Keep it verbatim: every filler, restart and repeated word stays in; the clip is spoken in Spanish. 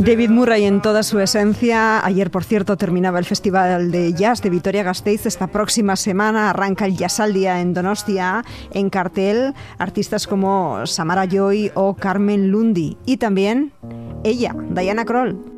David Murray en toda su esencia. Ayer, por cierto, terminaba el Festival de Jazz de Vitoria-Gasteiz. Esta próxima semana arranca el Jazzaldia en Donostia. En cartel, artistas como Samara Joy o Carmen Lundi. Y también ella, Diana Krall.